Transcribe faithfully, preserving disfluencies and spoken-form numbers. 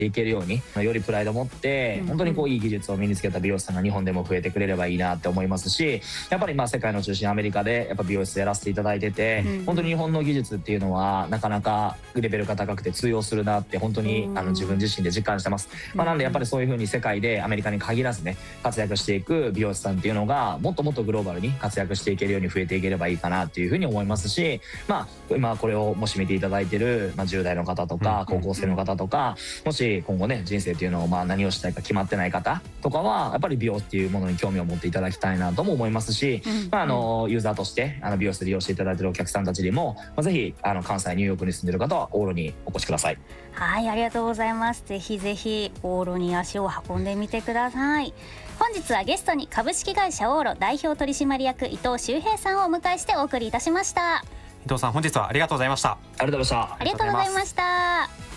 いけるように、よりプライドを持って本当にこういい技術を身につけた美容師さんが日本でも増えてくれればいいなって思いますし、やっぱりまあ世界の中心アメリカでやっぱ美容室やらせていただいてて、本当に日本の技術っていうのはなかなかレベルが高くて通用するなって本当にあの自分自身で実感してます。まあ、なんでやっぱりそういう風に世界でアメリカに限らずね活躍していく美容師さんっていうのがもっともっとグローバルに活躍していけるように増えていければいいかなっていう風に思いますし、まあ今これをもし見ていただいてる、まあ、じゅう代の方とか高校生の方とか、もし今後ね人生っていうのをまあ何をしたいか決まってない方とかはやっぱり美容っていうものに興味を持っていただきたいなとも思いますし、まあ、あのユーザーとしてあの美容室利用していただいてるお客さんたちにも、まあ、ぜひあの関西ニューヨークに住んでる方はオーロにお越しください。 はい、ありがとうございます。ぜひぜひオーロに足を運んでみてください。本日はゲストに株式会社オーロ代表取締役伊藤修平さんをお迎えしてお送りいたしました。 伊藤さん、本日はありがとうございました。 ありがとうございました。 ありがとうございました。